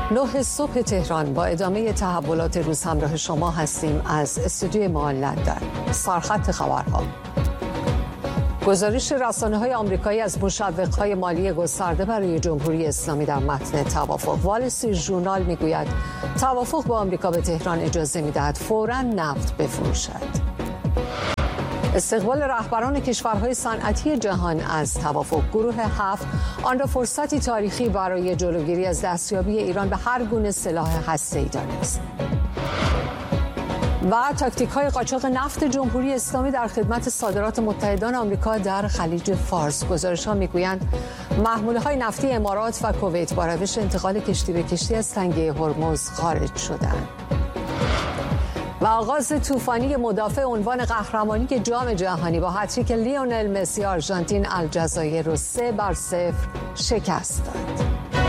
9 صبح تهران با ادامه تحولات روز همراه شما هستیم از استودیوی ما لندن. سرخط خبرها. گزارش رسانه‌های آمریکایی از مشوق‌های مالی گسترده برای جمهوری اسلامی در متن توافق. وال استریت ژورنال میگوید توافق با آمریکا به تهران اجازه می‌دهد فوراً نفت بفروشد. استقبال رهبران کشورهای صنعتی جهان از توافق. گروه 7 آن را فرصتی تاریخی برای جلوگیری از دستیابی ایران به هر گونه سلاح هسته‌ای دانست. و تاکتیک‌های قاچاق نفت جمهوری اسلامی در خدمت صادرات متحدان آمریکا در خلیج فارس. گزارش‌ها می‌گویند محموله‌های نفتی امارات و کویت با روش انتقال کشتی به کشتی از تنگه هرمز خارج شدند. و آغاز طوفانی مدافع عنوان قهرمانی جام جهانی با هتریک لیونل مسی آرژانتین الجزایر را 3-0 شکست داد.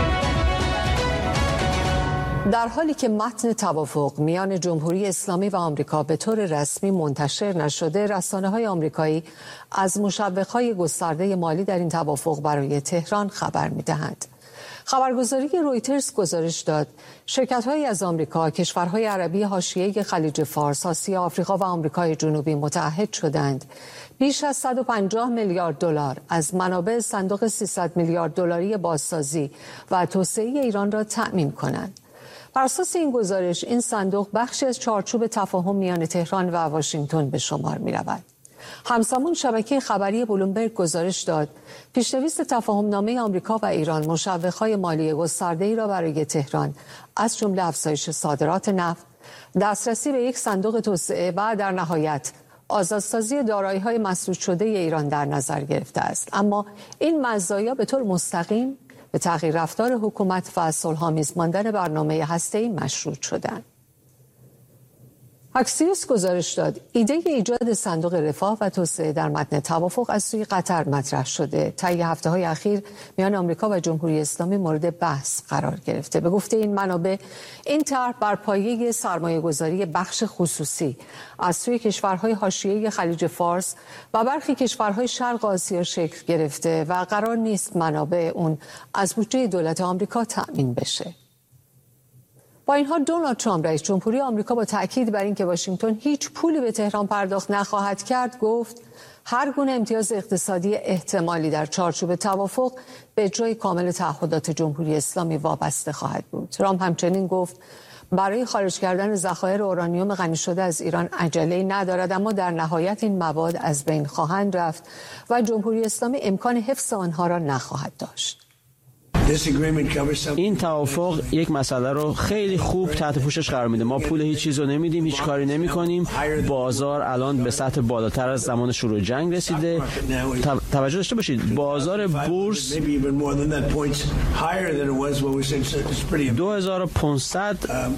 در حالی که متن توافق میان جمهوری اسلامی و آمریکا به طور رسمی منتشر نشده، رسانه‌های آمریکایی از مشوق‌های گسترده مالی در این توافق برای تهران خبر می‌دهند. خبرگزاری رویترز گزارش داد شرکت‌هایی از آمریکا، کشورهای عربی حاشیه خلیج فارس، آسیا، آفریقا و آمریکای جنوبی متحد شدند بیش از 150 میلیارد دلار از منابع صندوق 300 میلیارد دلاری بازسازی و توسعه ایران را تأمین کنند. بر اساس این گزارش این صندوق بخشی از چارچوب تفاهم میان تهران و واشنگتن به شمار می‌رود. همزمان شبکه خبری بلومبرگ گزارش داد پیشنویس تفاهمنامه آمریکا و ایران مشوق‌های مالی گسترده‌ای را برای تهران از جمله افزایش صادرات نفت، دسترسی به یک صندوق توسعه و در نهایت آزادسازی دارایی‌های مسدود شده ایران در نظر گرفته است. اما این مزایا به طور مستقیم به تغییر رفتار حکومت و صلح‌آمیز ماندن برنامه هسته‌ای مشروط شدند. اکسیوس گزارش داد ایده ایجاد صندوق رفاه و توسعه در متن توافق از سوی قطر مطرح شده. طی هفته‌های اخیر میان آمریکا و جمهوری اسلامی مورد بحث قرار گرفته. به گفته این منابع این طرح بر پایه سرمایه‌گذاری بخش خصوصی از سوی کشورهای حاشیه خلیج فارس و برخی کشورهای شرق آسیا شکل گرفته و قرار نیست منابع اون از بودجه دولت آمریکا تأمین بشه. با این حال دونالد ترامپ رئیس جمهوری آمریکا با تأکید بر اینکه واشنگتن هیچ پولی به تهران پرداخت نخواهد کرد گفت هر گونه امتیاز اقتصادی احتمالی در چارچوب توافق به اجرای کامل تعهدات جمهوری اسلامی وابسته خواهد بود. ترامپ همچنین گفت برای خارج کردن ذخایر اورانیوم غنی شده از ایران عجله‌ای ندارد، اما در نهایت این مواد از بین خواهند رفت و جمهوری اسلامی امکان حفظ آنها را نخواهد داشت. این توافق یک مسئله رو خیلی خوب تحت پوشش قرار میده. ما پول هیچ چیز رو نمیدیم، هیچ کاری نمی کنیم. بازار الان به سطح بالاتر از زمان شروع جنگ رسیده. توجه داشته باشید بازار بورس 2500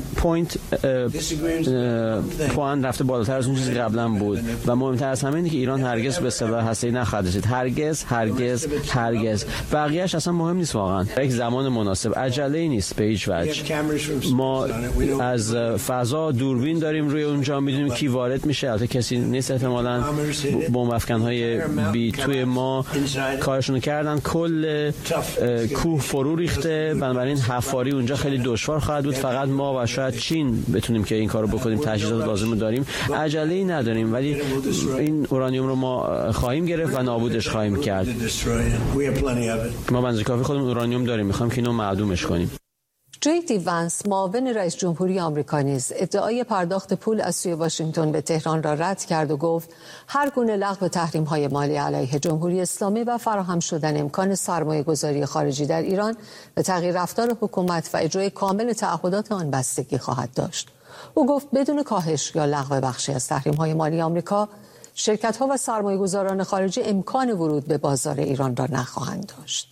پوند رفته بالاتر از اون چیزی قبلا بود و مهمتر از همه اینه که ایران هرگز به سلاح هسته‌ای نخواهد رسید. هرگز هرگز هرگز. بقیه‌اش اصلا مهم نیست واقعا. یک زمان مناسب، عجله‌ای نیست به هیچ وجه. ما از فضا دوربین داریم روی اونجا، میدونیم کی وارد میشه. البته کسی نیست احتمالاً. بمب افکن‌های بی توی ما کارشون کردن، کل کوه فرو ریخته، بنابراین حفاری اونجا خیلی دشوار خواهد بود. فقط ما و شاید چین بتونیم که این کارو بکنیم. تجهیزات لازم رو داریم، عجله‌ای نداریم، ولی این اورانیوم رو ما خواهیم گرفت و نابودش خواهیم کرد. ما بنز کافی خودمون اورانیوم داریم، میخوایم که اینو معدومش کنیم. جی وانس معاون رئیس جمهوری آمریکا نیز ادعای پرداخت پول از سوی واشنگتن به تهران را رد کرد و گفت هر گونه لغو تحریم‌های مالی علیه جمهوری اسلامی و فراهم شدن امکان سرمایه‌گذاری خارجی در ایران به تغییر رفتار حکومت و اجرای کامل تعهدات آن بستگی خواهد داشت. او گفت بدون کاهش یا لغو بخشی از تحریم‌های مالی آمریکا، شرکت‌ها و سرمایه‌گذاران خارجی امکان ورود به بازار ایران را نخواهند داشت.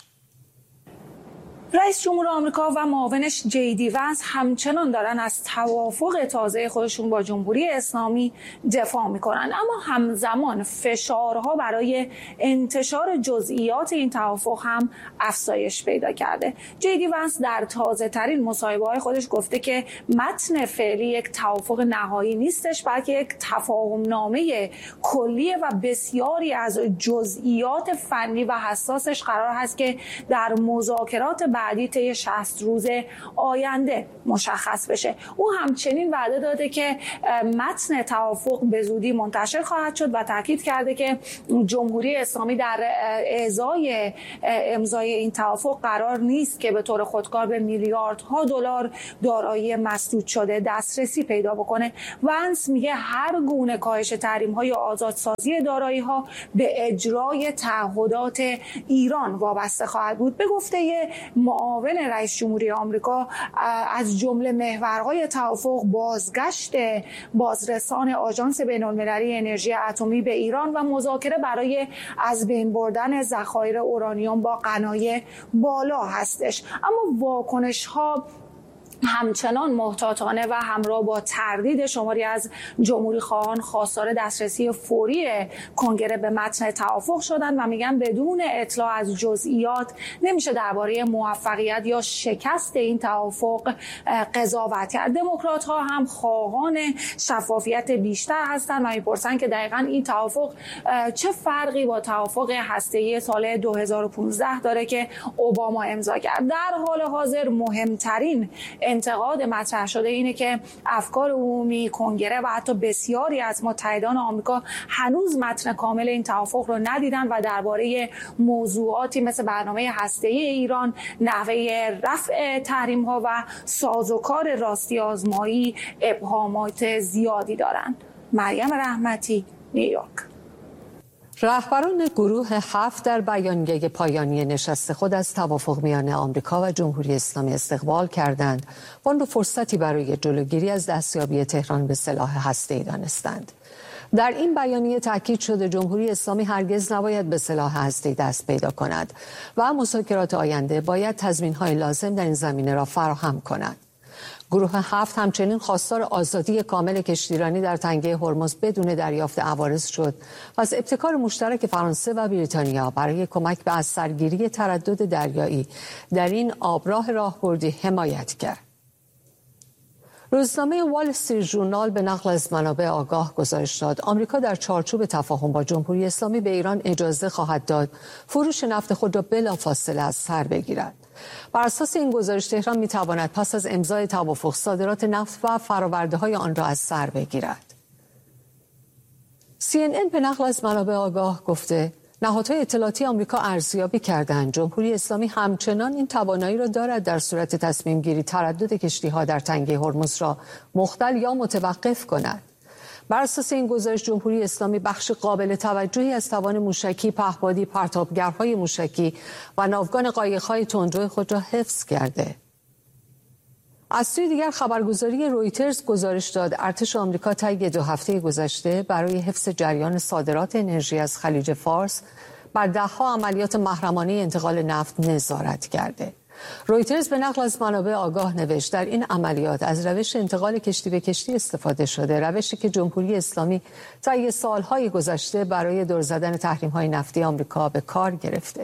رئیس جمهور آمریکا و معاونش جی وانس همچنان دارن از توافق تازه خودشون با جمهوری اسلامی دفاع میکنن، اما همزمان فشارها برای انتشار جزئیات این توافق هم افزایش پیدا کرده. جی وانس در تازه ترین مصاحبه‌های خودش گفته که متن فعلی یک توافق نهایی نیستش، بلکه یک تفاهمنامه کلیه و بسیاری از جزئیات فنی و حساسش قرار هست که در مذاکرات بعدی طی 60 روز آینده مشخص بشه. او همچنین وعده داده که متن توافق به زودی منتشر خواهد شد و تاکید کرده که جمهوری اسلامی در امضای این توافق قرار نیست که به طور خودکار به میلیاردها دلار دارایی مسدود شده دسترسی پیدا بکنه. ونس میگه هر گونه کاهش تحریم‌ها یا آزادسازی دارایی‌ها به اجرای تعهدات ایران وابسته خواهد بود. به گفته معاون رئیس جمهوری آمریکا، از جمله محورهای توافق بازگشت بازرسان آژانس بین‌المللی انرژی اتمی به ایران و مذاکره برای از بین بردن ذخایر اورانیوم با غنای بالا هستش. اما واکنش‌ها همچنان محتاطانه و همراه با تردید شماری از جمهوری خواهان خواستار دسترسی فوری کنگره به متن توافق شدند و میگن بدون اطلاع از جزئیات نمیشه درباره موفقیت یا شکست این توافق قضاوت کرد. دموکرات ها هم خواهان شفافیت بیشتر هستند و میپرسن که دقیقاً این توافق چه فرقی با توافق هسته‌ای سال 2015 داره که اوباما امضا کرد. در حال حاضر مهمترین انتقاد مطرح شده اینه که افکار عمومی، کنگره و حتی بسیاری از متحدان آمریکا هنوز متن کامل این توافق رو ندیدن و درباره موضوعاتی مثل برنامه هسته‌ای ایران، نحوه رفع تحریم‌ها و سازوکار راستی آزمایی ابهامات زیادی دارند. مریم رحمتی، نیویورک. رهبران گروه 7 در بیانیه پایانی نشست خود از توافق میان آمریکا و جمهوری اسلامی استقبال کردند و آن را فرصتی برای جلوگیری از دستیابی تهران به سلاح هسته‌ای دانستند. در این بیانیه تاکید شده جمهوری اسلامی هرگز نباید به سلاح هسته‌ای دست پیدا کند و مذاکرات آینده باید تضمین‌های لازم در این زمینه را فراهم کند. گروه 7 همچنین خواستار آزادی کامل کشتیرانی در تنگه هرمز بدون دریافت عوارض شد و از ابتکار مشترک فرانسه و بریتانیا برای کمک به از سرگیری تردد دریایی در این آبراه راهبردی حمایت کرد. روزنامه وال استریت ژورنال به نقل از منابع آگاه گزارش داد آمریکا در چارچوب تفاهم با جمهوری اسلامی به ایران اجازه خواهد داد فروش نفت خود را بلافاصله از سر بگیرد. بر اساس این گزارش تهران می‌تواند پس از امضای توافق صادرات نفت و فرآورده‌های آن را از سر بگیرد. CNN به نقل از منابع آگاه گفته نهادهای اطلاعاتی آمریکا ارزیابی کردند جمهوری اسلامی همچنان این توانایی را دارد در صورت تصمیم گیری تردد کشتی‌ها در تنگه هرمز را مختل یا متوقف کند. بر اساس این گزارش جمهوری اسلامی بخش قابل توجهی از توان موشکی، پهپادی، پرتابگرهای موشکی و ناوگان قایق‌های تندرو خود را حفظ کرده. از سوی دیگر خبرگزاری رویترز گزارش داد ارتش آمریکا طی 2 هفته گذشته برای حفظ جریان صادرات انرژی از خلیج فارس بر 10 عملیات محرمانه انتقال نفت نظارت کرده. رویترز به نقل از منابع آگاه نوشت در این عملیات از روش انتقال کشتی به کشتی استفاده شده، روشی که جمهوری اسلامی طی سالهای گذشته برای دور زدن تحریم‌های نفتی آمریکا به کار گرفته.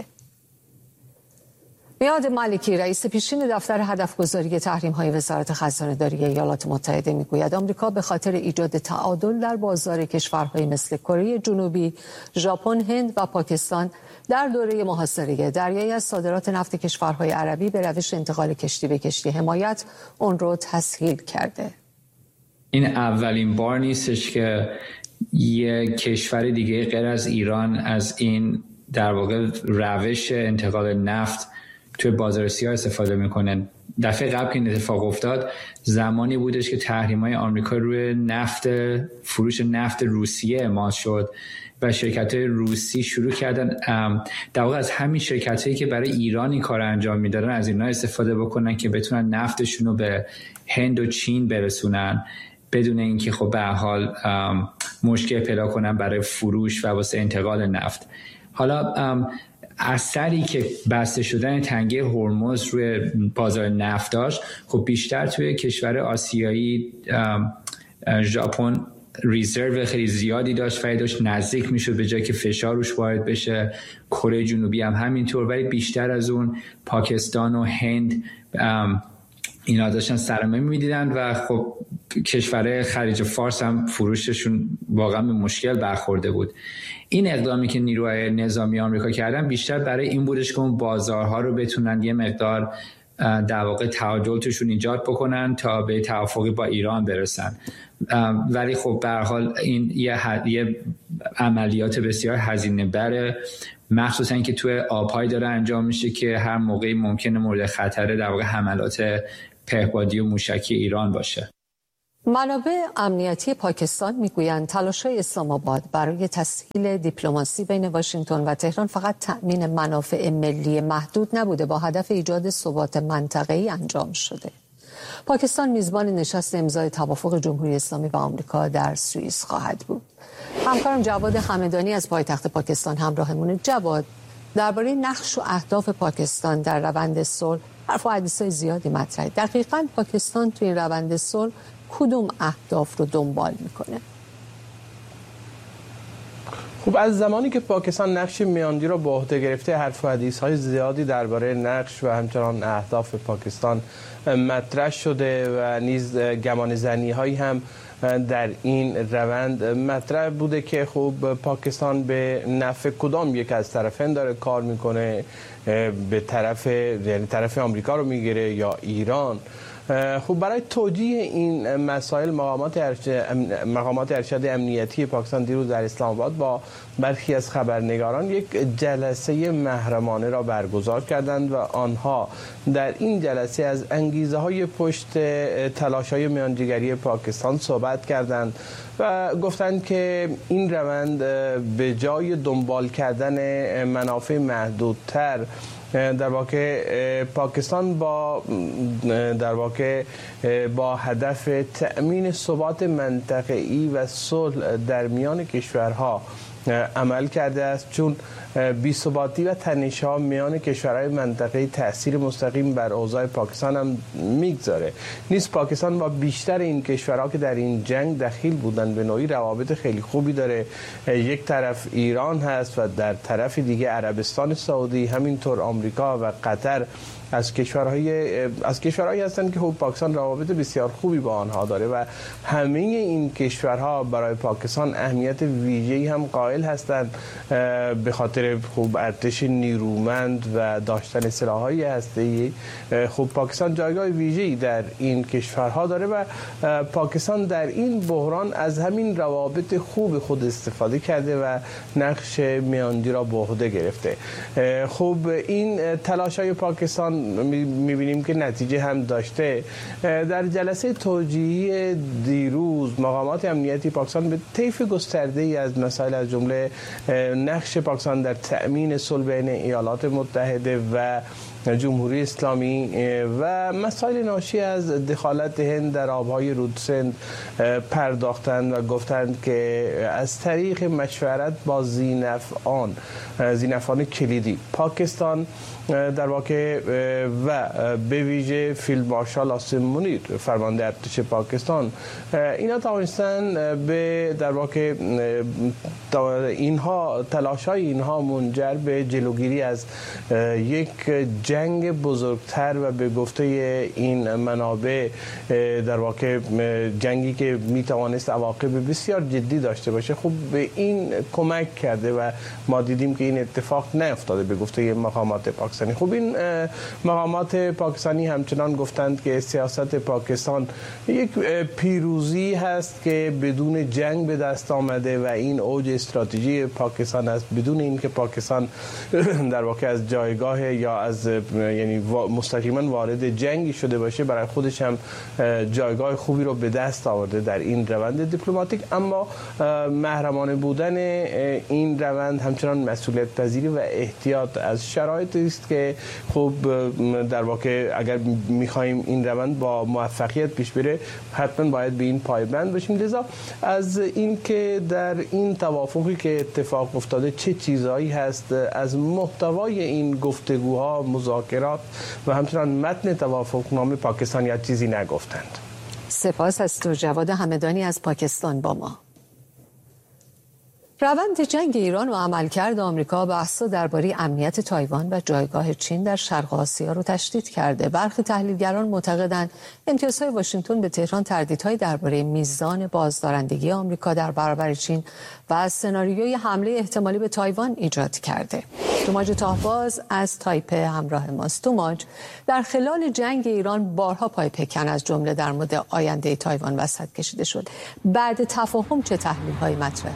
میاد مالکی رئیس پیشین دفتر هدفگذاری تحریم‌های وزارت خزانه‌داری ایالات متحده میگوید آمریکا به خاطر ایجاد تعادل در بازار کشورهای مثل کره جنوبی، ژاپن، هند و پاکستان در دوره محاصره دریایی از صادرات نفت کشورهای عربی به روش انتقال کشتی به کشتی حمایت اون رو تسهیل کرده. این اولین بار نیستش که یک کشور دیگه غیر از ایران از این در واقع روش انتقال نفت توی بازار سیاه استفاده میکنن. دفعه قبل که این اتفاق افتاد زمانی بودش که تحریم‌های آمریکا روی فروش نفت روسیه اعمال شد و شرکت‌های روسی شروع کردن در واقع از همین شرکت‌هایی که برای ایران این کار انجام میدادن از اینا استفاده بکنن که بتونن نفتشون رو به هند و چین برسونن بدون اینکه خب به هر حال مشکل پیدا کنن برای فروش و واسه انتقال نفت. حالا اثری که بسته شدن تنگه هرمز روی بازار نفت داشت خب بیشتر توی کشور آسیایی ژاپن ریزرو خیلی زیادی داشت و داشت نزدیک میشد به جای که فشار روش وارد بشه. کره جنوبی هم همینطور، ولی بیشتر از اون پاکستان و هند اینا داشتن سرمایه میدیدن و خب کشورهای خلیج فارس هم فروششون واقعا به مشکل برخورده بود. این اقدامی که نیروهای نظامی آمریکا کردن بیشتر برای این بودش که اون بازارها رو بتونن یه مقدار در واقع تعادل توشون ایجاد بکنن تا به توافقی با ایران برسن. ولی خب به هر حال این یه عملیات بسیار هزینه بره، مخصوصا اینکه توی آب‌های داره انجام میشه که هر موقعی ممکنه مورد خطر در واقع حملات پهپادی و موشکی ایران باشه. منابع امنیتی پاکستان میگویند تلاش‌های اسلام آباد برای تسهیل دیپلماسی بین واشنگتن و تهران فقط تأمین منافع ملی محدود نبوده، با هدف ایجاد ثبات منطقه‌ای انجام شده. پاکستان میزبان نشست امضای توافق جمهوری اسلامی و آمریکا در سوئیس خواهد بود. همکارم جواد همدانی از پایتخت پاکستان همراهمونه. جواد، درباره نقش و اهداف پاکستان در روند صلح حرف و حدیث‌های زیادی مطرحه. دقیقاً پاکستان توی این روند صلح کدوم اهداف رو دنبال میکنه؟ خب از زمانی که پاکستان نقش میاندی را به عهده گرفته، حرف و حدیث‌های زیادی درباره نقش و همچنان اهداف پاکستان مطرح شده و نیز گمانه‌زنی‌هایی هم در این روند مطرح بوده که خب پاکستان به نفع کدام یک از طرفین داره کار میکنه، به طرف آمریکا رو میگیره یا ایران. خب برای توجیه این مسائل مقامات ارشد امنیتی پاکستان دیروز در اسلام آباد با برخی از خبرنگاران یک جلسه محرمانه را برگزار کردند و آنها در این جلسه از انگیزه‌های پشت تلاش‌های میانجیگری پاکستان صحبت کردند و گفتند که این روند به جای دنبال کردن منافع محدودتر، در واقع پاکستان با هدف تأمین ثبات منطقه‌ای و صلح در میان کشورها عمل کرده است، چون بی‌ثباتی و تنش‌ها میان کشورهای منطقه‌ای تأثیر مستقیم بر اوضاع پاکستان هم میگذاره. نیز پاکستان با بیشتر این کشورها که در این جنگ دخیل بودند به نوعی روابط خیلی خوبی داره. یک طرف ایران هست و در طرف دیگه عربستان سعودی، همینطور آمریکا و قطر از کشورهایی هستند که پاکستان روابط بسیار خوبی با آنها داره و همه این کشورها برای پاکستان اهمیت ویژه‌ای هم قائل هستند به خاطر ارتش نیرومند و داشتن سلاح‌های هسته‌ای. پاکستان جایگاه ویژه‌ای در این کشورها داره و پاکستان در این بحران از همین روابط خوب خود استفاده کرده و نقش میاندی را به عهده گرفته. این تلاش‌های پاکستان می‌بینیم که نتیجه هم داشته. در جلسه توجیهی دیروز مقامات امنیتی پاکستان به طیف گسترده‌ای از مسائل از جمله نقش پاکستان در تأمین صلح بین ایالات متحده و جمهوری اسلامی و مسائل ناشی از دخالت هند در آبهای رودسند پرداختند و گفتند که از طریق مشورت با ذینفعان کلیدی پاکستان در واقع و به ویژه فیلد مارشال آسیم منیر فرمانده ارتش پاکستان، اینا توانستن به در واقع تلاش‌های اینها منجر به جلوگیری از یک جنگ بزرگتر و به گفته این منابع در واقع جنگی که میتوانست عواقب بسیار جدی داشته باشه به این کمک کرده و ما دیدیم که این اتفاق نیفتاده به گفته مقامات پاکستانی. این مقامات پاکستانی همچنان گفتند که سیاست پاکستان یک پیروزی هست که بدون جنگ به دست آمده و این اوج استراتژی پاکستان است، بدون اینکه پاکستان در واقع از جایگاه یا از مستقیما وارد جنگی شده باشه برای خودش هم جایگاه خوبی رو به دست آورده در این روند دیپلماتیک. اما محرمانه بودن این روند همچنان مسئولیت پذیری و احتیاط از شرایطی است که در واقع اگر می‌خوایم این روند با موفقیت پیش بره حتما باید به این پایبند باشیم. لذا از این که در این توافقی که اتفاق افتاده چه چیزایی هست، از محتوای این گفتگوها، مذاکرات و همچنان متن توافقنامه پاکستانی‌ها چیزی نگفتند. سپاس از تو جواد همدانی از پاکستان با ما. روند جنگ ایران و عملکرد آمریکا بحث‌ها درباره امنیت تایوان و جایگاه چین در شرق آسیا رو تشدید کرده. برخی تحلیلگران معتقدند امتیازهای واشنگتن به تهران تردیدهای درباره میزان بازدارندگی آمریکا در برابر چین و سناریوی حمله احتمالی به تایوان ایجاد کرده. توماج تاهباز از تایپه همراه ماست. توماج، در خلال جنگ ایران بارها پای پکن از جمله در مورد آینده تایوان وسط کشیده شد. بعد تفاهم چه تحلیل‌هایی مطرحه؟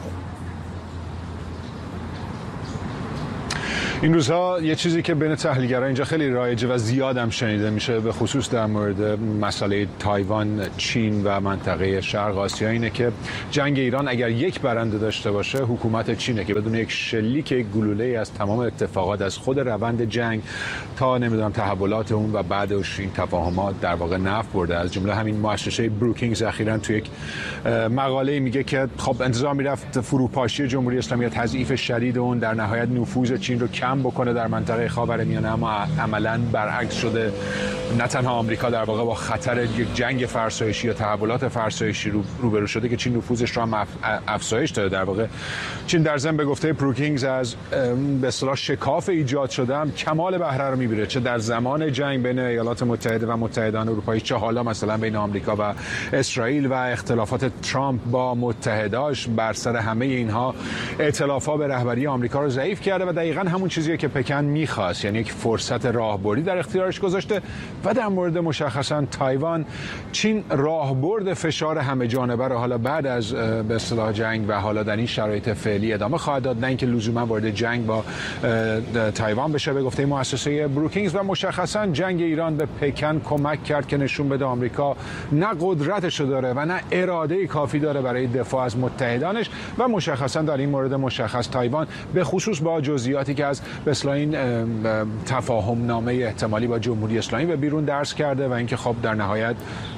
این روزها یه چیزی که بین تحلیلگران اینجا خیلی رایجه و زیاد هم شنیده میشه به خصوص در مورد مسئله تایوان، چین و منطقه شرق آسیا اینه که جنگ ایران اگر یک برنده داشته باشه حکومت چینه که بدون یک شلیک گلوله از تمام اتفاقات از خود روند جنگ تا نمیدونم تحولات اون و بعدش این تفاهمات در واقع نفع برده. از جمله همین مؤسسه بروکینگز اخیراً تو یک مقاله میگه که خب انتظار میرفت فروپاشی جمهوری اسلامی، تضعیف شدید اون در نهایت نفوذ چین رو کم بکنه در منطقه خاورمیانه، اما عملاً برعکس شده. نه تنها آمریکا در واقع با خطر یک جنگ فرسایشی یا تحولات فرسایشی روبرو شده که چین نفوذش رو هم افزایش داده. در واقع چین در ضمن به گفته بروکینگز از به اصطلاح شکاف ایجاد شده هم کمال بهره رو میبره، چه در زمان جنگ بین ایالات متحده و متحدان اروپایی، چه حالا مثلا بین آمریکا و اسرائیل و اختلافات ترامپ با متحداش. بر سر همه اینها ائتلاف‌ها به رهبری آمریکا رو ضعیف کرده و دقیقاً همون چیزیه که پکن می‌خواست، یعنی یک فرصت راهبردی در اختیارش گذاشته. و در مورد مشخصاً تایوان، چین راهبرد فشار همه جانبه رو حالا بعد از به اصطلاح جنگ و حالا در این شرایط فعلی ادامه خواهد داد، نه اینکه لزوما وارد جنگ با تایوان بشه. به گفته مؤسسه بروکینگز و مشخصاً جنگ ایران به پکن کمک کرد که نشون بده آمریکا نه قدرتش داره و نه اراده کافی داره برای دفاع از متحدانش. و مشخصاً در این مورد مشخص تایوان به خصوص با جزئیاتی که از به اصطلاح این تفاهم نامه احتمالی با جمهوری اسلامی به بیرون درس کرده و اینکه خب در نهایت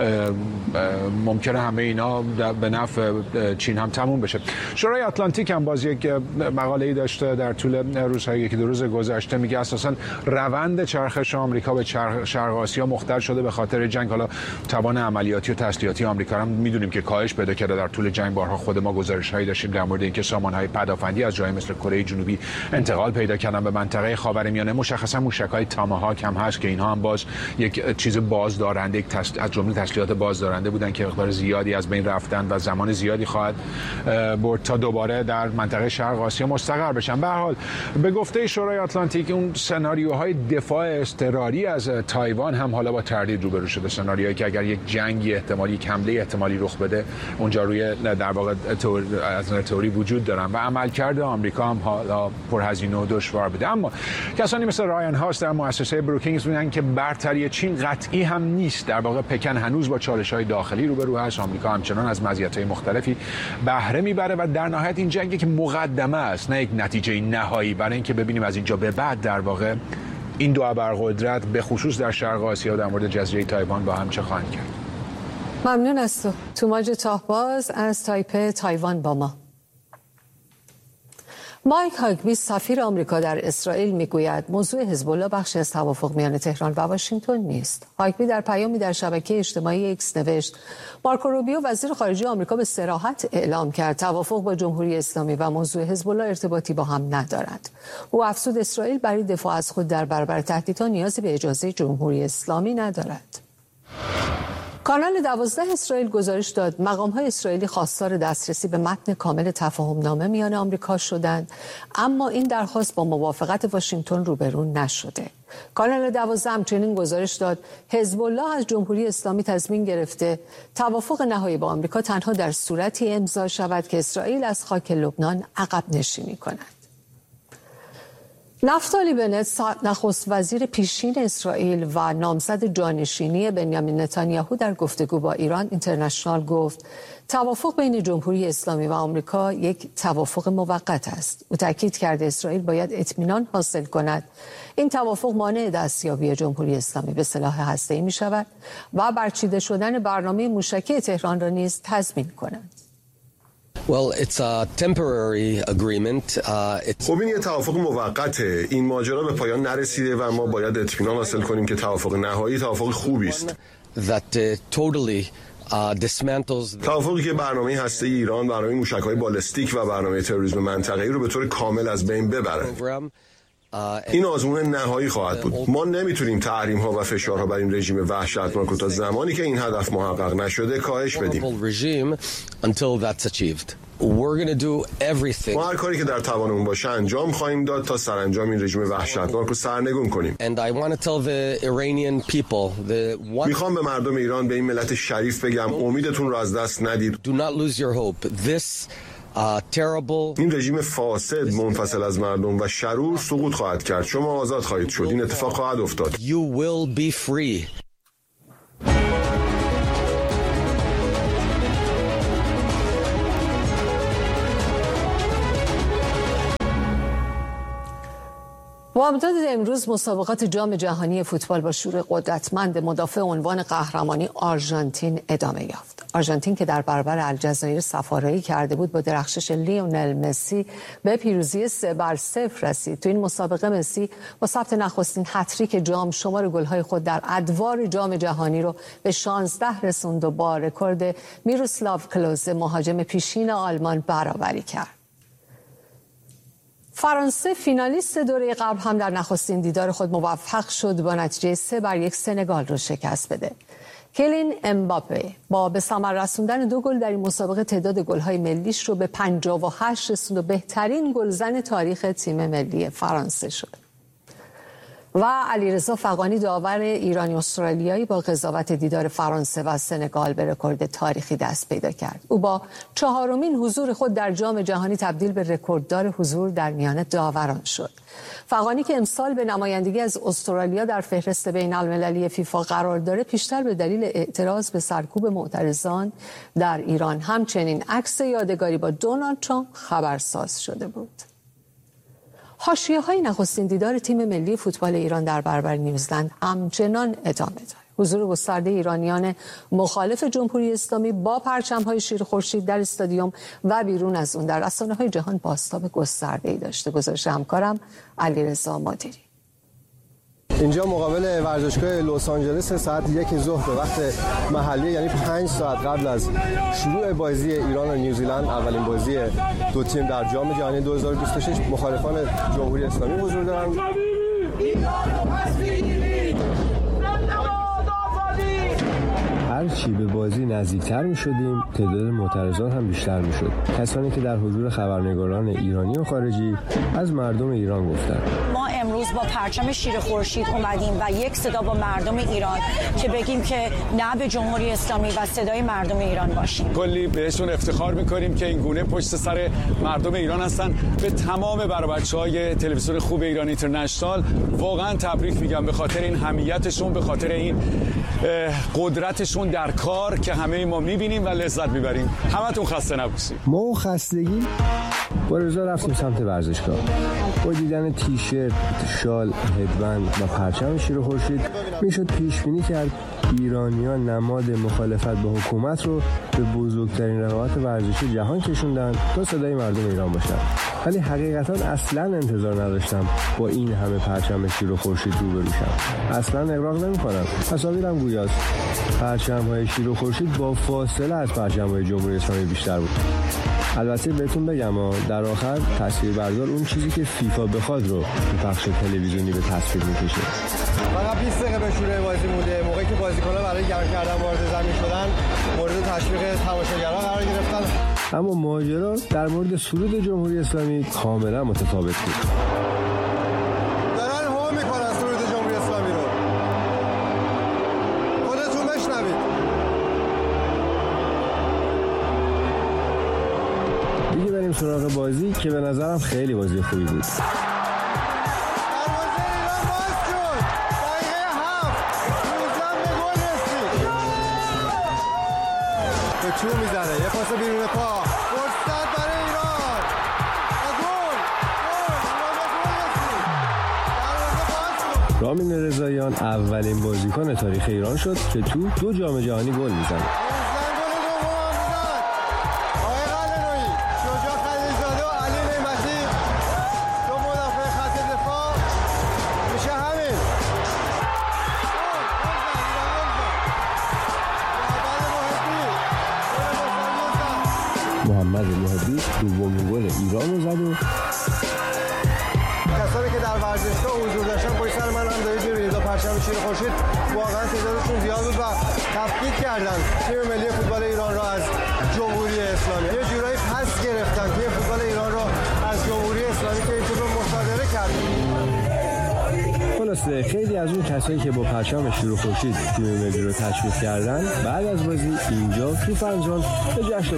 ممکنه همه اینا به نفع چین هم تموم بشه. شورای اتلانتیک هم باز یک مقاله‌ای داشته در طول روزهای یکی دو روز گذشته، میگه اساساً روند چرخش آمریکا به شرق آسیا مختل شده به خاطر جنگ. حالا توان عملیاتی و تسلیحاتی آمریکا هم میدونیم که کاهش پیدا کرده در طول جنگ. بارها خود ما گزارش‌هایی داشتیم در مورد اینکه سامان‌های پدافندی از جای مثل کره جنوبی انتقال پیدا کردن به منطقه خاورمیانه. مشخصا موشک‌های تاماهاک هم هست که اینها هم باز یک چیز بازدارنده، از جمله تسلیحات بازدارنده بودن که مقدار زیادی از بین رفتن و زمان زیادی خواهد برد تا دوباره در منطقه شرق آسیا مستقر بشن. به هر حال به گفته شورای اتلانتیک اون سناریوهای دفاع اضطراری از تایوان هم حالا با تردید روبرو شده. سناریوهایی که اگر یک جنگی احتمالی، یک حمله احتمالی رخ بده اونجا روی در واقع از تئوری وجود دارن و عملکرد آمریکا هم حالا پرهزینه و دشوار بده. اما کسانی مثل رایان هاست در مؤسسه بروکینگز میگن که برتری چین قطعی هم نیست. در واقع پکن هنوز با چالش‌های داخلی روبرو هست. آمریکا همچنان از مزیت‌های مختلفی بهره میبره و در نهایت این جنگی که مقدمه است، نه یک نتیجه نهایی، برای اینکه ببینیم از اینجا به بعد در واقع این دو ابرقدرت به خصوص در شرق آسیا در مورد جزیره تایوان با هم چه خواهند کرد. ممنون از تو. توماج تاهباز از تایپه تایوان با ما. مایک هاگبی سفیر آمریکا در اسرائیل میگوید موضوع حزب الله بخشی از توافق میان تهران و واشنگتن نیست. هاگبی در پیامی در شبکه اجتماعی ایکس نوشت مارکو روبیو وزیر خارجه آمریکا به صراحت اعلام کرد توافق با جمهوری اسلامی و موضوع حزب الله ارتباطی با هم ندارد. او افزود اسرائیل برای دفاع از خود در برابر تهدیدها نیازی به اجازه جمهوری اسلامی ندارد. کانال 12 اسرائیل گزارش داد مقام‌های اسرائیلی خواستار دسترسی به متن کامل تفاهم‌نامه میان آمریکا شدند، اما این درخواست با موافقت واشنگتن روبرو نشده. کانال 12 همچنین گزارش داد حزب الله از جمهوری اسلامی تضمین گرفته توافق نهایی با آمریکا تنها در صورتی امضا شود که اسرائیل از خاک لبنان عقب نشینی کند. نفتالی بنت نخست وزیر پیشین اسرائیل و نامزد جانشینی بنیامین نتانیاهو در گفتگو با ایران اینترنشنال گفت توافق بین جمهوری اسلامی و آمریکا یک توافق موقت است. او تاکید کرده اسرائیل باید اطمینان حاصل کند این توافق مانع دستیابی جمهوری اسلامی به سلاح هسته‌ای می شود و برچیده شدن برنامه موشکی تهران را نیز تضمین کند. Well, it's a temporary agreement. خب این یه توافق موقته. این ماجرا به پایان نرسیده و ما باید اطمینان حاصل کنیم که توافق نهایی توافق خوبی است. That totally dismantles. توافقی که برنامه هسته ایران، برنامه موشک‌های بالستیک و برنامه تروریسم منطقه‌ای رو به طور کامل از بین ببره. این آزمون نهایی خواهد بود. ما نمیتونیم تحریم‌ها و فشارها بر این رژیم وحشتناک رو تا زمانی که این هدف محقق نشده کاهش بدیم. ما هر کاری که در توانمون باشه انجام خواهیم داد تا سرانجام این رژیم وحشتناک رو سرنگون کنیم. میخوام به مردم ایران، به این ملت شریف بگم امیدتون رو از دست ندید. این رژیم فاسد منفصل از مردم و شرور سقوط خواهد کرد. شما آزاد خواهید شد. این اتفاق خواهد افتاد. You will be free. با امتداد امروز مسابقات جام جهانی فوتبال با شور قدرتمند مدافع عنوان قهرمانی آرژانتین ادامه یافت. آرژانتین که در برابر الجزایر سفارایی کرده بود با درخشش لیونل مسی به پیروزی 3-0 رسید. تو این مسابقه مسی با ثبت نخستین هتریک جام شمار گل‌های خود در ادوار جام جهانی رو به 16 رسوند و با رکورد میروسلاو کلوزه مهاجم پیشین آلمان برابری کرد. فرانسه فینالیست دوره قبل هم در نخستین دیدار خود موفق شد با نتیجه 3-1 سنگال رو شکست بده. کیلین امباپه با به ثمر رسوندن 2 گل در این مسابقه تعداد گل‌های ملیش رو به 58 رسوند و بهترین گلزن تاریخ تیم ملی فرانسه شد. و علیرضا فغانی داور ایرانی استرالیایی با قضاوت دیدار فرانسه و سنگال به رکورد تاریخی دست پیدا کرد. او با 4مین حضور خود در جام جهانی تبدیل به رکورددار حضور در میان داوران شد. فغانی که امسال به نمایندگی از استرالیا در فهرست بین‌المللی فیفا قرار داره، پیشتر به دلیل اعتراض به سرکوب معترضان در ایران همچنین عکس یادگاری با دونالد ترامپ خبرساز شده بود. حاشیه‌های نخستین دیدار تیم ملی فوتبال ایران در برابر نیوزلند همچنان ادامه دارد. حضور گسترده ایرانیان مخالف جمهوری اسلامی با پرچم‌های شیر خورشید در استادیوم و بیرون از اون در رسانه‌های جهان بازتاب گسترده‌ای داشته. گزارش همکارم علیرضا مدیری. اینجا مقابل ورزشگاه لس آنجلس ساعت 1 ظهر به وقت محلی، یعنی 5 ساعت قبل از شروع بازی ایران و نیوزیلند، اولین بازی دو تیم در جام جهانی 2026، مخالفان جمهوری اسلامی حضور دارند. هرچی به بازی نزدیکتر می شدیم تعداد معترضان هم بیشتر می شد. کسانی که در حضور خبرنگاران ایرانی و خارجی از مردم ایران گفتند. ما امروز با پرچم شیر خورشید اومدیم و یک صدا با مردم ایران که بگیم که نه به جمهوری اسلامی و صدای مردم ایران باشیم. کلی بهشون افتخار میکنیم که این گونه پشت سر مردم ایران هستن. به تمام بچه‌های تلویزیون خوب ایران اینترنشنال واقعا تبریک میگم به خاطر این حمیتشون، به خاطر این قدرتشون در کار که همه ما میبینیم و لذت میبریم. همتون خسته نباشید. ما خستگی با رضا رفتیم سمت ورزشگاه. با دیدن تیشرت، شال، هدبند و پرچم شیر خورشید میشد پیش بینی کرد ایرانیان نماد مخالفت با حکومت رو به بزرگترین رقابت ورزشی جهان کشوندن تا صدای مردم ایران باشن. ولی حقیقتا اصلا انتظار نداشتم با این همه پرچم شیر و خورشید روبرو شم. اصلا اغراق نمی‌کنم. تصاویرم گویاست. پرچم‌های شیر و خورشید با فاصله از پرچم‌های جمهوری اسلامی بیشتر بود. البته بهتون بگم در آخر تصویربردار اون چیزی که فیفا بخواد رو به پخش تلویزیونی به تصویر میکشه. فقط 20 دقیقه به شروع بازی مونده. موقعی که بازیکن‌ها برای گرم کردن وارد زمین شدن، مورد تشویق تماشاگران قرار گرفتن. اما ماجرا در مورد سرود جمهوری اسلامی کاملا متفاوت بود. دارن هو میکنن سرود جمهوری اسلامی رو. خودتون بشنوید. دیگه بریم سراغ بازی که به نظرم خیلی بازی خوبی بود. چون میزنه یه پاس بیرون پا، فرصت برای ایران و گل. رامین رضاییان اولین بازیکن تاریخ ایران شد که تو 2 جام جهانی گل میزنه. محمد محبی دومین گل ایران رو زد و کسانی که در ورزشگاه حضور داشتن پشت سر من هم دارید می‌بینید با پرچم شیر خورشید واقعا تعدادشون زیاد بود و تفکیک کردن تیم ملی فوتبال ایران را از جمهوری اسلامی. یه جورایی پس گرفتن تیم فوتبال ایران را از جمهوری اسلامی که این تیم رو مصادره کرد. خلاصه خیلی از اون کسایی که با پرچم شیر خورشید تیم ملی رو تشویق کردن بعد از بازی اینجا تو فنجان به جشن